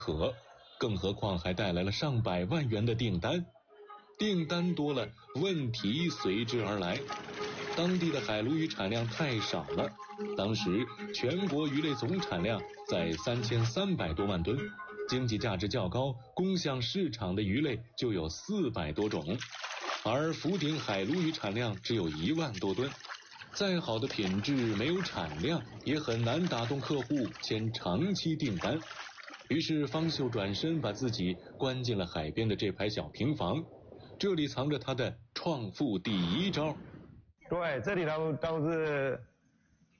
可，更何况还带来了上百万元的订单。订单多了，问题随之而来。当地的海鲈鱼产量太少了，当时全国鱼类总产量在3300多万吨，经济价值较高，供向市场的鱼类就有400多种，而福鼎海鲈鱼产量只有1万多吨。再好的品质没有产量，也很难打动客户签长期订单。于是方秀转身把自己关进了海边的这排小平房，这里藏着他的创富第一招。 对，这里都是